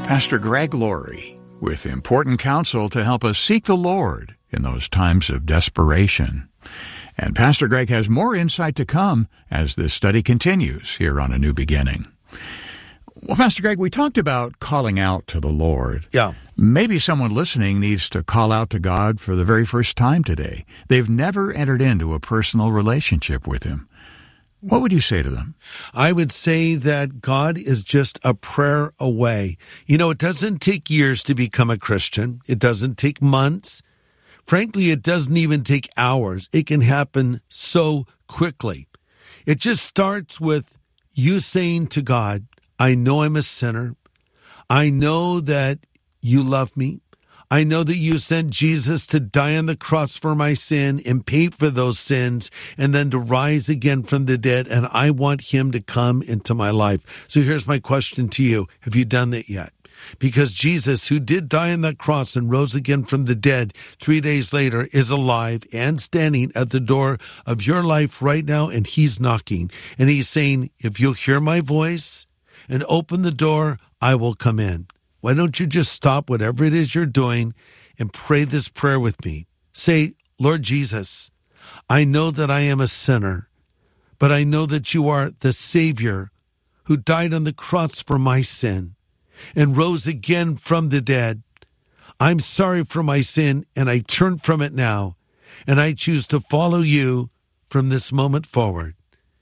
Pastor Greg Laurie with important counsel to help us seek the Lord in those times of desperation. And Pastor Greg has more insight to come as this study continues here on A New Beginning. Well, Pastor Greg, we talked about calling out to the Lord. Yeah. Maybe someone listening needs to call out to God for the very first time today. They've never entered into a personal relationship with Him. What would you say to them? I would say that God is just a prayer away. You know, it doesn't take years to become a Christian. It doesn't take months. Frankly, it doesn't even take hours. It can happen so quickly. It just starts with you saying to God, I know I'm a sinner. I know that you love me. I know that you sent Jesus to die on the cross for my sin and pay for those sins and then to rise again from the dead. And I want him to come into my life. So here's my question to you. Have you done that yet? Because Jesus, who did die on that cross and rose again from the dead 3 days later, is alive and standing at the door of your life right now. And he's knocking and he's saying, if you'll hear my voice and open the door, I will come in. Why don't you just stop whatever it is you're doing and pray this prayer with me? Say, Lord Jesus, I know that I am a sinner, but I know that you are the Savior who died on the cross for my sin and rose again from the dead. I'm sorry for my sin, and I turn from it now, and I choose to follow you from this moment forward.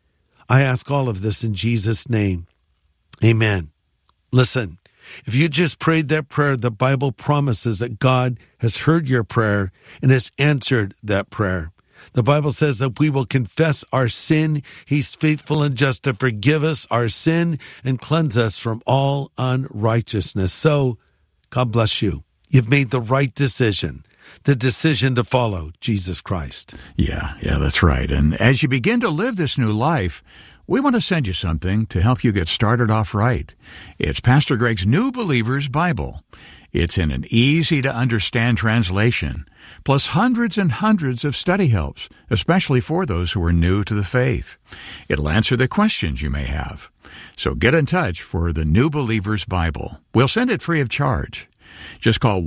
I ask all of this in Jesus' name. Amen. Listen. If you just prayed that prayer, the Bible promises that God has heard your prayer and has answered that prayer. The Bible says that we will confess our sin. He's faithful and just to forgive us our sin and cleanse us from all unrighteousness. So, God bless you. You've made the right decision, the decision to follow Jesus Christ. Yeah, that's right. And as you begin to live this new life, we want to send you something to help you get started off right. It's Pastor Greg's New Believer's Bible. It's in an easy-to-understand translation, plus hundreds and hundreds of study helps, especially for those who are new to the faith. It'll answer the questions you may have. So get in touch for the New Believer's Bible. We'll send it free of charge. Just call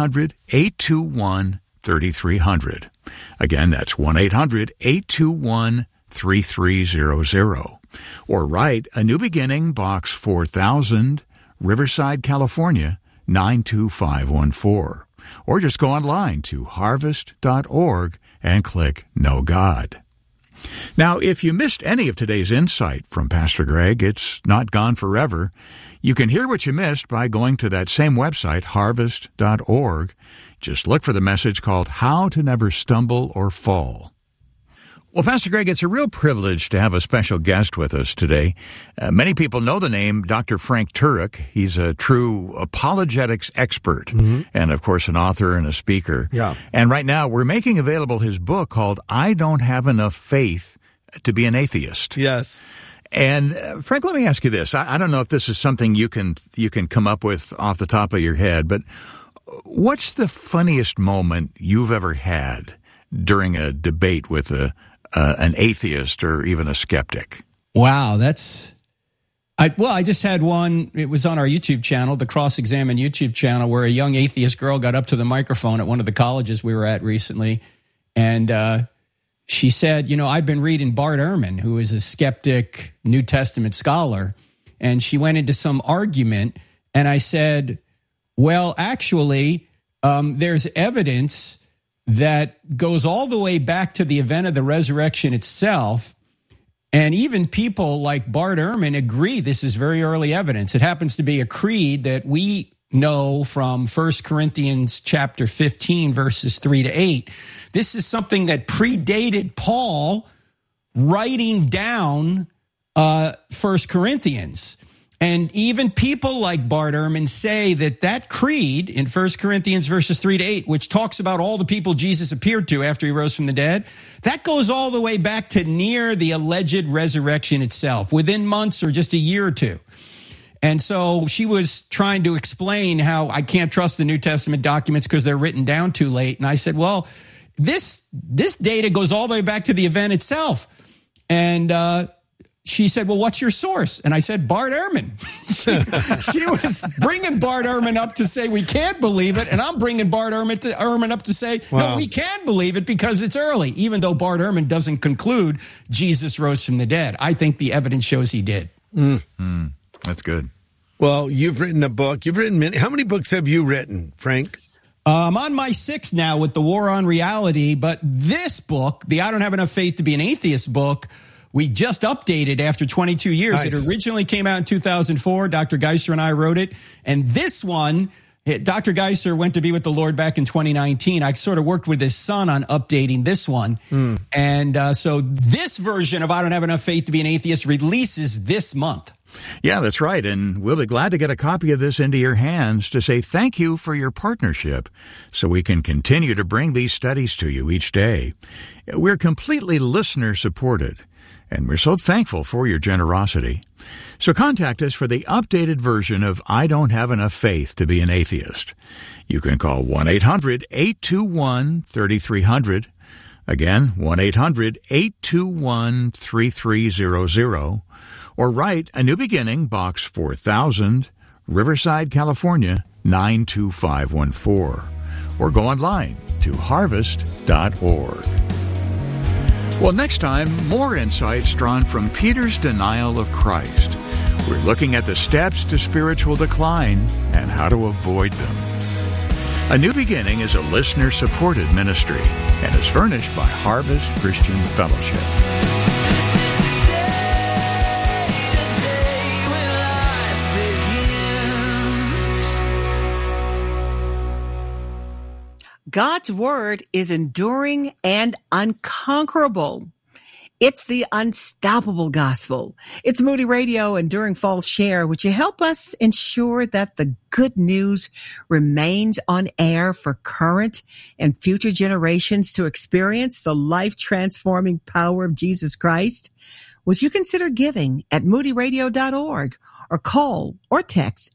1-800-821-3300. Again, that's 1-800-821-3300. 3300, or write A New Beginning, Box 4000, Riverside, California, 92514. Or just go online to harvest.org and click Know God. Now, if you missed any of today's insight from Pastor Greg, it's not gone forever. You can hear what you missed by going to that same website, harvest.org. Just look for the message called How to Never Stumble or Fall. Well, Pastor Greg, it's a real privilege to have a special guest with us today. Many people know the name Dr. Frank Turek. He's a true apologetics expert and, of course, an author and a speaker. Yeah. And right now we're making available his book called I Don't Have Enough Faith to Be an Atheist. Yes. And, Frank, let me ask you this. I don't know if this is something you can come up with off the top of your head, but what's the funniest moment you've ever had during a debate with an atheist or even a skeptic? Wow, I just had one. It was on our YouTube channel, the Cross Examine YouTube channel, where a young atheist girl got up to the microphone at one of the colleges we were at recently, and she said, I've been reading Bart Ehrman, who is a skeptic New Testament scholar, and she went into some argument, and I said, well, actually, there's evidence that goes all the way back to the event of the resurrection itself. And even people like Bart Ehrman agree this is very early evidence. It happens to be a creed that we know from 1 Corinthians chapter 15, verses 3-8. This is something that predated Paul writing down 1 Corinthians. And even people like Bart Ehrman say that creed in 1 Corinthians verses 3-8, which talks about all the people Jesus appeared to after he rose from the dead, that goes all the way back to near the alleged resurrection itself, within months or just a year or two. And so she was trying to explain how I can't trust the New Testament documents because they're written down too late. And I said, well, this data goes all the way back to the event itself. And she said, well, what's your source? And I said, Bart Ehrman. She was bringing Bart Ehrman up to say we can't believe it, and I'm bringing Bart Ehrman up to say, no, we can believe it because it's early, even though Bart Ehrman doesn't conclude Jesus rose from the dead. I think the evidence shows he did. That's good. Well, you've written a book. You've written many. How many books have you written, Frank? I'm on my 6th now with The War on Reality, but this book, the I Don't Have Enough Faith to Be an Atheist book, we just updated after 22 years. Nice. It originally came out in 2004. Dr. Geisler and I wrote it. And this one, Dr. Geisler went to be with the Lord back in 2019. I sort of worked with his son on updating this one. And so this version of I Don't Have Enough Faith to Be an Atheist releases this month. Yeah, that's right. And we'll be glad to get a copy of this into your hands to say thank you for your partnership so we can continue to bring these studies to you each day. We're completely listener-supported, and we're so thankful for your generosity. So contact us for the updated version of I Don't Have Enough Faith to Be an Atheist. You can call 1-800-821-3300. Again, 1-800-821-3300. Or write A New Beginning, Box 4000, Riverside, California, 92514. Or go online to harvest.org. Well, next time, more insights drawn from Peter's denial of Christ. We're looking at the steps to spiritual decline and how to avoid them. A New Beginning is a listener-supported ministry and is furnished by Harvest Christian Fellowship. God's word is enduring and unconquerable. It's the unstoppable gospel. It's Moody Radio Enduring False Share, which will help us ensure that the good news remains on air for current and future generations to experience the life-transforming power of Jesus Christ. Would you consider giving at moodyradio.org or call or text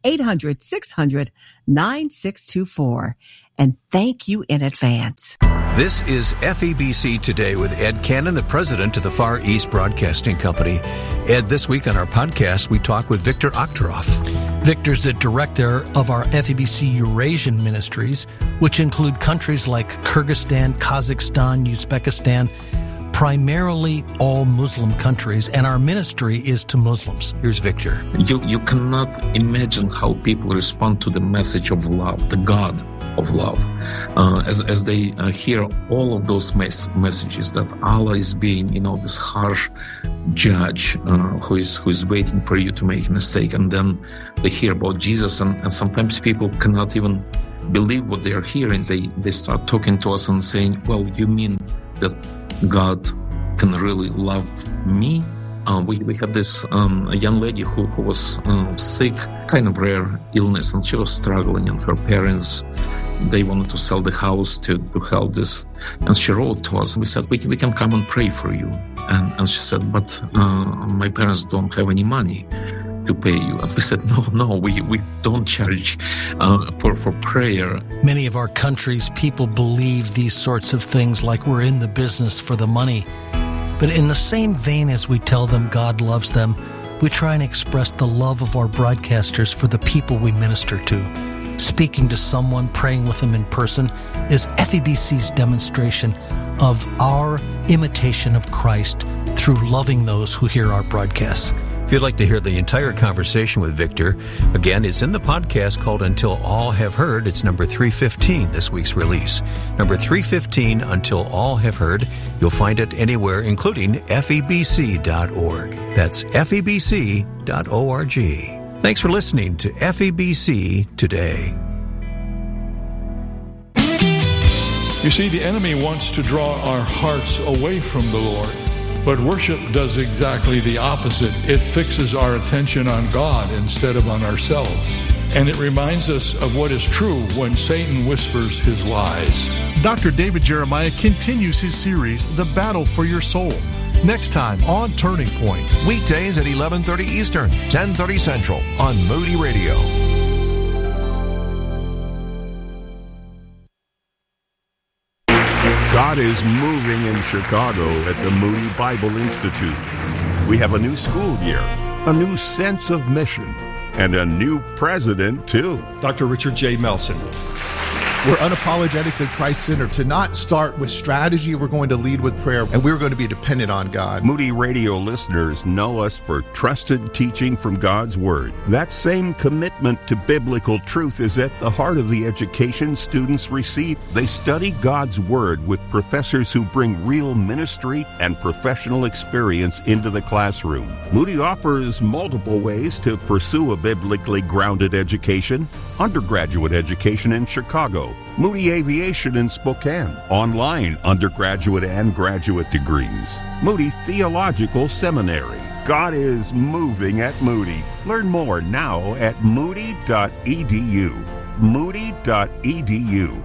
800-600-9624? And thank you in advance. This is FEBC Today with Ed Cannon, the president of the Far East Broadcasting Company. Ed, this week on our podcast, we talk with Victor Oktorov. Victor's the director of our FEBC Eurasian ministries, which include countries like Kyrgyzstan, Kazakhstan, Uzbekistan, primarily all Muslim countries, and our ministry is to Muslims. Here's Victor. You cannot imagine how people respond to the message of love, the God of love, as they hear all of those messages that Allah is being, this harsh judge who is waiting for you to make a mistake, and then they hear about Jesus, and sometimes people cannot even believe what they are hearing. They start talking to us and saying, "Well, you mean that God can really love me?" We had this a young lady who was sick, kind of rare illness, and she was struggling, and her parents, they wanted to sell the house to help this. And she wrote to us, and we said, we can come and pray for you. And she said, but my parents don't have any money to pay you. And we said, no, we don't charge for prayer. Many of our countries, people believe these sorts of things like we're in the business for the money. But in the same vein as we tell them God loves them, we try and express the love of our broadcasters for the people we minister to. Speaking to someone, praying with them in person, is FEBC's demonstration of our imitation of Christ through loving those who hear our broadcasts. If you'd like to hear the entire conversation with Victor, again, it's in the podcast called Until All Have Heard. It's number 315, this week's release. Number 315, Until All Have Heard. You'll find it anywhere, including FEBC.org. That's FEBC.org. Thanks for listening to FEBC Today. You see, the enemy wants to draw our hearts away from the Lord. But worship does exactly the opposite. It fixes our attention on God instead of on ourselves. And it reminds us of what is true when Satan whispers his lies. Dr. David Jeremiah continues his series, The Battle for Your Soul. Next time on Turning Point. Weekdays at 11:30 Eastern, 10:30 Central on Moody Radio. God is moving in Chicago at the Moody Bible Institute. We have a new school year, a new sense of mission, and a new president, too. Dr. Richard J. Melson. We're unapologetically Christ-centered. To not start with strategy, we're going to lead with prayer, and we're going to be dependent on God. Moody Radio listeners know us for trusted teaching from God's Word. That same commitment to biblical truth is at the heart of the education students receive. They study God's Word with professors who bring real ministry and professional experience into the classroom. Moody offers multiple ways to pursue a biblically grounded education. Undergraduate education in Chicago, Moody Aviation in Spokane, online undergraduate and graduate degrees, Moody Theological Seminary. God is moving at Moody. Learn more now at moody.edu. Moody.edu.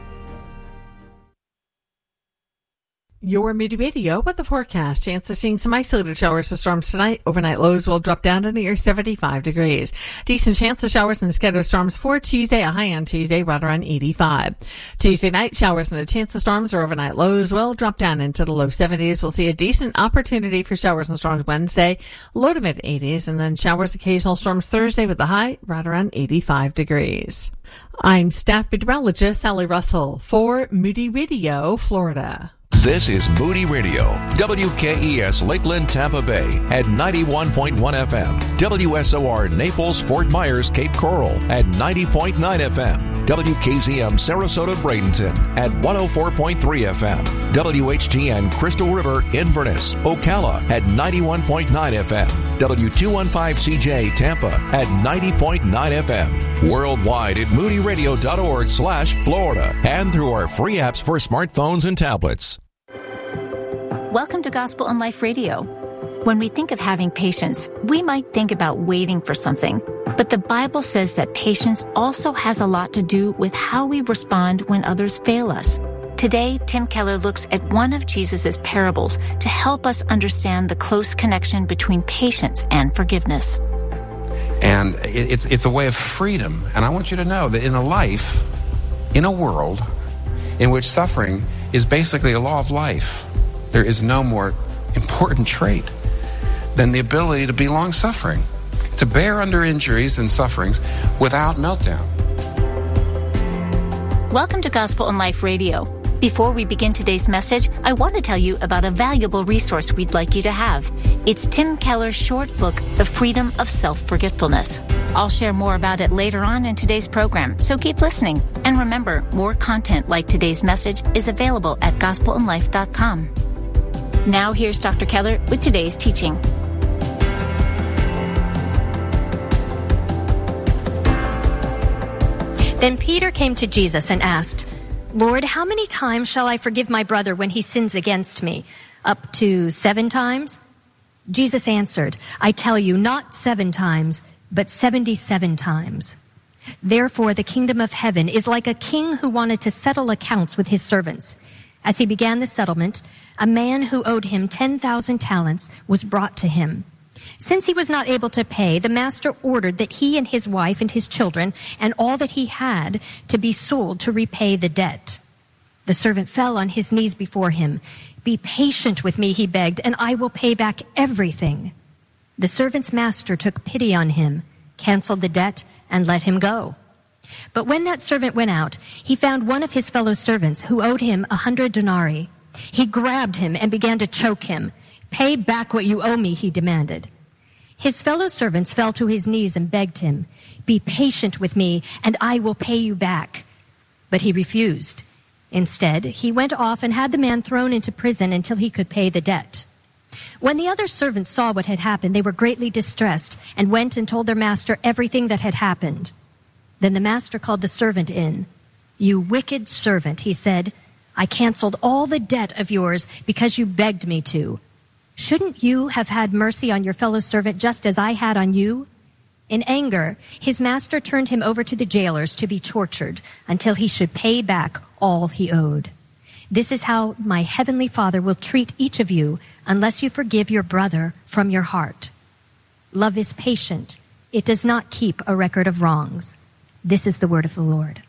Your Moody Radio with the forecast. Chance of seeing some isolated showers or storms tonight. Overnight lows will drop down to near 75 degrees. Decent chance of showers and scattered storms for Tuesday. A high on Tuesday, right around 85. Tuesday night, showers and a chance of storms or overnight lows will drop down into the low 70s. We'll see a decent opportunity for showers and storms Wednesday, low to mid 80s, and then showers, occasional storms Thursday with the high right around 85 degrees. I'm staff meteorologist Sally Russell for Moody Radio, Florida. This is Moody Radio, WKES Lakeland, Tampa Bay at 91.1 FM, WSOR Naples, Fort Myers, Cape Coral at 90.9 FM, WKZM Sarasota, Bradenton at 104.3 FM, WHTN Crystal River, Inverness, Ocala at 91.9 FM, W215CJ Tampa at 90.9 FM, worldwide at moodyradio.org/Florida and through our free apps for smartphones and tablets. Welcome to Gospel and Life Radio. When we think of having patience, we might think about waiting for something. But the Bible says that patience also has a lot to do with how we respond when others fail us. Today, Tim Keller looks at one of Jesus' parables to help us understand the close connection between patience and forgiveness. And it's a way of freedom. And I want you to know that in a life, in a world in which suffering is basically a law of life, there is no more important trait than the ability to be long-suffering, to bear under injuries and sufferings without meltdown. Welcome to Gospel and Life Radio. Before we begin today's message, I want to tell you about a valuable resource we'd like you to have. It's Tim Keller's short book, The Freedom of Self-Forgetfulness. I'll share more about it later on in today's program, so keep listening. And remember, more content like today's message is available at gospelandlife.com. Now here's Dr. Keller with today's teaching. Then Peter came to Jesus and asked, Lord, how many times shall I forgive my brother when he sins against me? Up to 7 times? Jesus answered, I tell you, not 7 times, but 77 times. Therefore, the kingdom of heaven is like a king who wanted to settle accounts with his servants. As he began the settlement, a man who owed him 10,000 talents was brought to him. Since he was not able to pay, the master ordered that he and his wife and his children and all that he had to be sold to repay the debt. The servant fell on his knees before him. Be patient with me, he begged, and I will pay back everything. The servant's master took pity on him, canceled the debt, and let him go. But when that servant went out, he found one of his fellow servants who owed him 100 denarii. He grabbed him and began to choke him. Pay back what you owe me, he demanded. His fellow servants fell to his knees and begged him, be patient with me, and I will pay you back. But he refused. Instead, he went off and had the man thrown into prison until he could pay the debt. When the other servants saw what had happened, they were greatly distressed and went and told their master everything that had happened. Then the master called the servant in. You wicked servant, he said, I canceled all the debt of yours because you begged me to. Shouldn't you have had mercy on your fellow servant just as I had on you? In anger, his master turned him over to the jailers to be tortured until he should pay back all he owed. This is how my heavenly Father will treat each of you unless you forgive your brother from your heart. Love is patient. It does not keep a record of wrongs. This is the word of the Lord.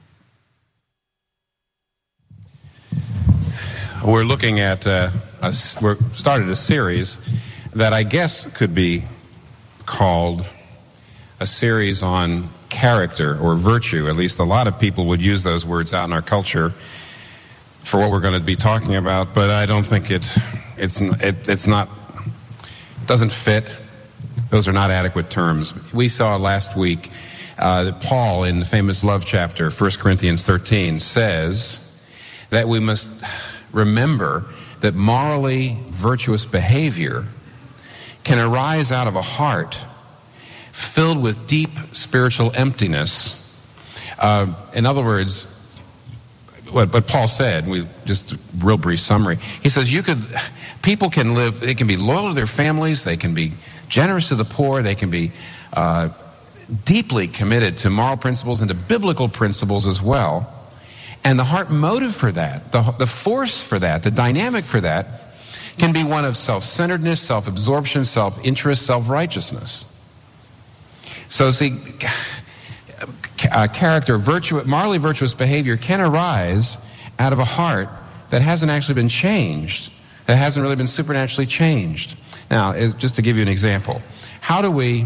We're looking at, we're started a series that I guess could be called a series on character or virtue. At least a lot of people would use those words out in our culture for what we're going to be talking about, but I don't think it doesn't fit. Those are not adequate terms. We saw last week that Paul, in the famous love chapter, 1 Corinthians 13, says that we must remember that morally virtuous behavior can arise out of a heart filled with deep spiritual emptiness. In other words, what Paul said, just a real brief summary, he says people can live, they can be loyal to their families, they can be generous to the poor, they can be deeply committed to moral principles and to biblical principles as well. And the heart motive for that, the force for that, the dynamic for that, can be one of self-centeredness, self-absorption, self-interest, self-righteousness. So see, character, morally virtuous behavior can arise out of a heart that hasn't actually been changed, that hasn't really been supernaturally changed. Now, just to give you an example, how do we,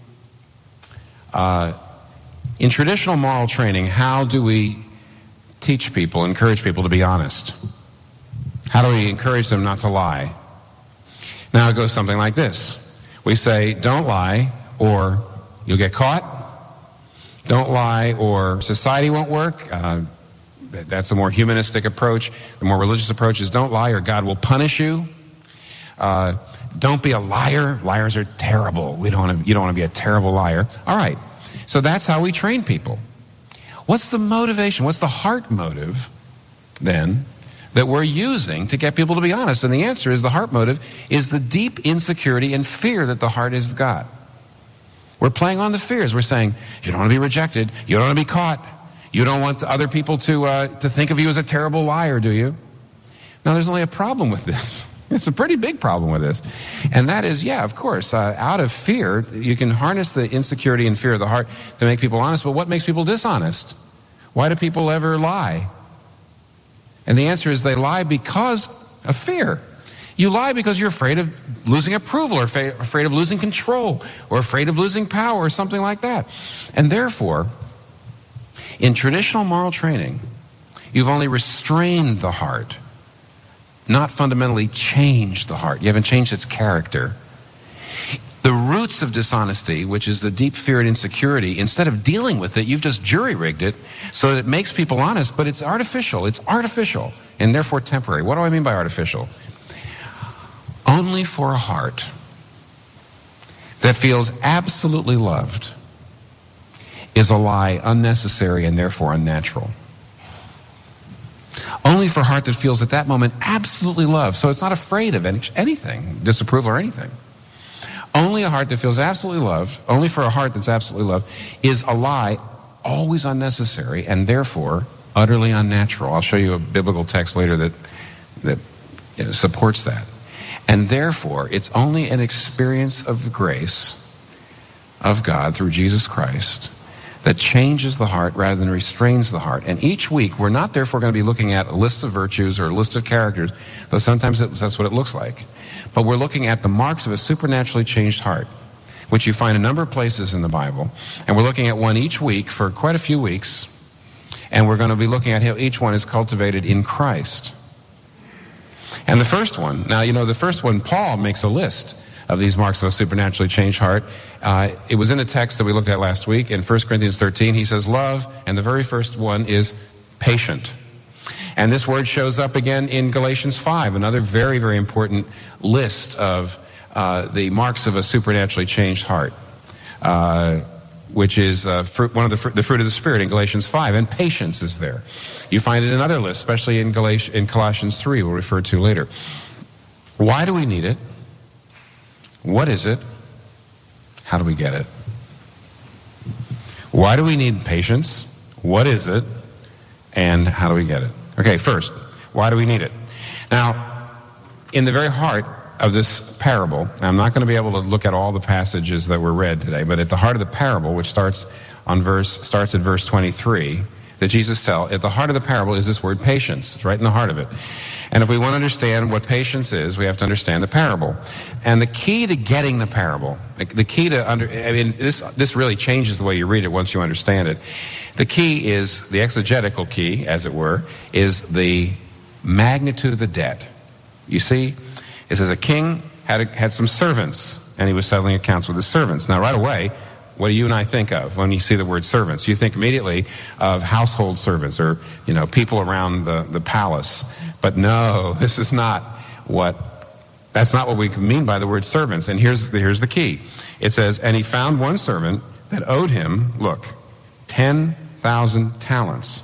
in traditional moral training, how do we teach people, encourage people to be honest? How do we encourage them not to lie? Now it goes something like this. We say, don't lie or you'll get caught. Don't lie or society won't work. That's a more humanistic approach. The more religious approach is don't lie or God will punish you. Don't be a liar. Liars are terrible. You don't want to be a terrible liar. All right. So that's how we train people. What's the motivation? What's the heart motive, then, that we're using to get people to be honest? And the answer is the heart motive is the deep insecurity and fear that the heart has got. We're playing on the fears. We're saying, you don't want to be rejected. You don't want to be caught. You don't want other people to think of you as a terrible liar, do you? Now, there's only a problem with this. It's a pretty big problem with this. And that is, yeah, of course, out of fear, you can harness the insecurity and fear of the heart to make people honest, but what makes people dishonest? Why do people ever lie? And the answer is they lie because of fear. You lie because you're afraid of losing approval or afraid of losing control or afraid of losing power or something like that. And therefore, in traditional moral training, you've only restrained the heart, not fundamentally changed the heart. You haven't changed its character. The roots of dishonesty, which is the deep fear and insecurity, instead of dealing with it, you've just jury-rigged it so that it makes people honest, but it's artificial. It's artificial and therefore temporary. What do I mean by artificial? Only for a heart that feels absolutely loved is a lie unnecessary and therefore unnatural. Only for a heart that feels at that moment absolutely loved, so it's not afraid of anything, disapproval or anything. Only a heart that feels absolutely loved, only for a heart that's absolutely loved, is a lie always unnecessary and therefore utterly unnatural. I'll show you a biblical text later that supports that. And therefore, it's only an experience of the grace of God through Jesus Christ that changes the heart rather than restrains the heart. And each week, we're not therefore going to be looking at a list of virtues or a list of characters, though sometimes that's what it looks like. But we're looking at the marks of a supernaturally changed heart, which you find a number of places in the Bible. And we're looking at one each week for quite a few weeks. And we're going to be looking at how each one is cultivated in Christ. And the first one, the first one, Paul makes a list of these marks of a supernaturally changed heart. It was in the text that we looked at last week. In 1 Corinthians 13, he says love, and the very first one is patient. And this word shows up again in Galatians 5, another very, very important list of the marks of a supernaturally changed heart, which is the fruit of the Spirit in Galatians 5, and patience is there. You find it in another list, especially in Colossians 3, we'll refer to later. Why do we need it? What is it? How do we get it? Why do we need patience? What is it? And how do we get it? Okay, first, why do we need it? Now, in the very heart of this parable, I'm not going to be able to look at all the passages that were read today, but at the heart of the parable, which starts at verse 23, that Jesus tells, at the heart of the parable is this word patience. It's right in the heart of it. And if we want to understand what patience is, we have to understand the parable. And the key to getting the parable, the key to this really changes the way you read it once you understand it. The key is, the exegetical key, as it were, is the magnitude of the debt. You see, it says a king had some servants, and he was settling accounts with his servants. Now, right away, what do you and I think of when you see the word servants? You think immediately of household servants or, people around the palace. But no, that's not what we mean by the word servants. And here's the key. It says, and he found one servant that owed him, 10,000 talents.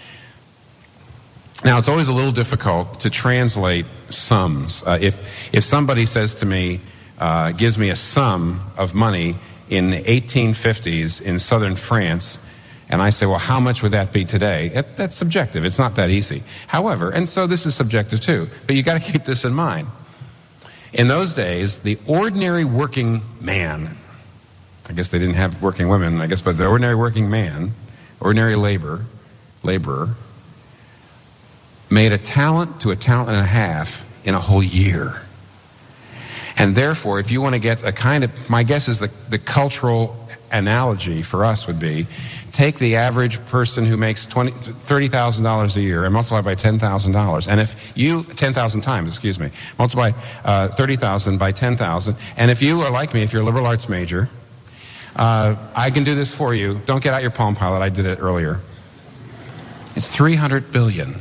Now, it's always a little difficult to translate sums. If somebody says to me, gives me a sum of money in the 1850s in southern France, and I say, well, how much would that be today? That's subjective. It's not that easy. However, and so this is subjective too, but you got to keep this in mind. In those days, the ordinary working man, I guess they didn't have working women, but the ordinary working man, ordinary laborer, made a talent to a talent and a half in a whole year. And therefore, if you want to get my guess is the cultural analogy for us would be, take the average person who makes $30,000 a year and multiply by $10,000. And if you, 10,000 times, multiply 30,000 by 10,000. And if you are like me, if you're a liberal arts major, I can do this for you. Don't get out your Palm Pilot. I did it earlier. It's 300 billion.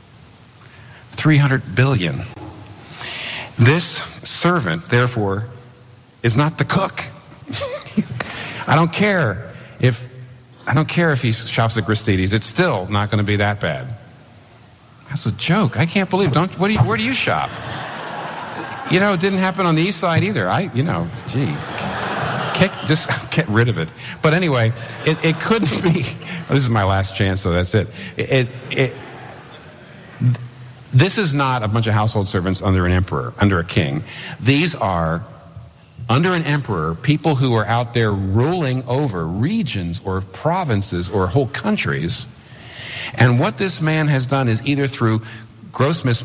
300 billion. This servant, therefore, is not the cook. I don't care if he shops at Gristedes. It's still not going to be that bad. That's a joke. I can't believe. Where do you shop? It didn't happen on the east side either. Just get rid of it. But anyway, it couldn't be. This is my last chance, so that's it. This is not a bunch of household servants under an emperor, under a king. These are, under an emperor, people who are out there ruling over regions or provinces or whole countries. And what this man has done is either through gross mismanagement,